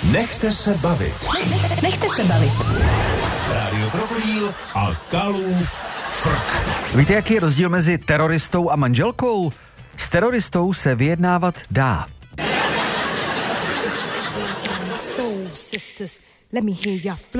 Nechte se bavit. Nechte se bavit. Rádio Krokodýl a Kalův frk. Víte, jaký je rozdíl mezi teroristou a manželkou? S teroristou se vyjednávat dá. Soul sisters, let me hear ya flow.